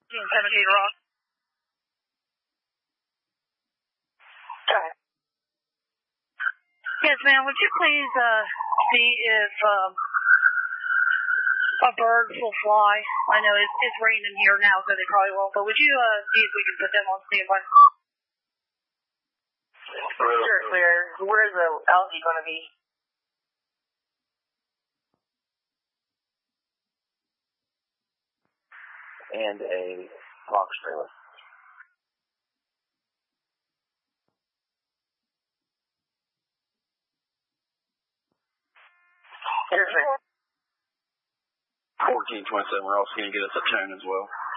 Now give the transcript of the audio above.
17 Rock. Okay. Yes, ma'am. Would you please see if a bird will fly? I know it's raining here now, so they probably won't. But would you see if we can put them on standby? Sure, clear. Where's the algae going to be? And a box trailer. Yes, sir. 1427, we're also going to get us a tone as well.